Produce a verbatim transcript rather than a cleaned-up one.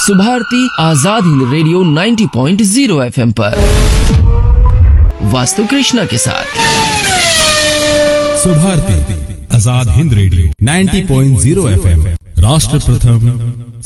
Subharti Azad Hind radio नब्बे point शून्य FM पर वास्तु कृष्णा के साथ। सुभारती आजाद हिंद रेडियो नब्बे पॉइंट शून्य एफएम, राष्ट्र प्रथम